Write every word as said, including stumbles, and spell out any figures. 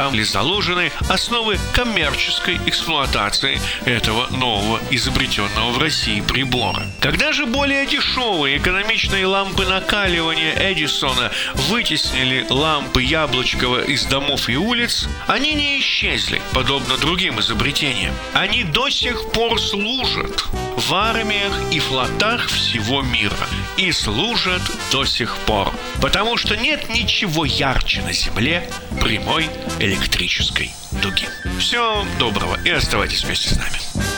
там были заложены основы коммерческой эксплуатации этого нового изобретенного в России прибора. Когда же более дешевые экономичные лампы накаливания Эдисона вытеснили лампы Яблочкова из домов и улиц, они не исчезли, подобно другим изобретениям. Они до сих пор служат в армиях и флотах всего мира. И служат до сих пор. Потому что нет ничего ярче на Земле прямой электрической дуги. Всего доброго и оставайтесь вместе с нами.